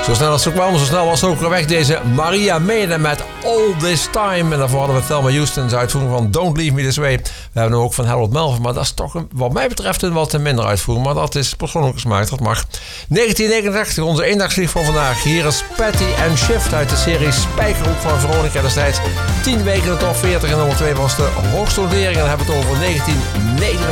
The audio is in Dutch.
Zo snel als ze kwam, zo snel was ze ook weer weg. Deze Maria Mene met All This Time. En daarvoor hadden we Thelma Houston's uitvoering van Don't Leave Me This Way. We hebben hem ook van Harold Melvin. Maar dat is toch, wat mij betreft, een wat minder uitvoering. Maar dat is persoonlijke smaak, dat mag. 1989, onze eendagsvlieg van vandaag. Hier is Patty and Shift uit de serie Spijkerhoek van Veronica destijds. 10 weken in de top 40 en nummer 2 was de hoogste notering. En dan hebben we het over 1989.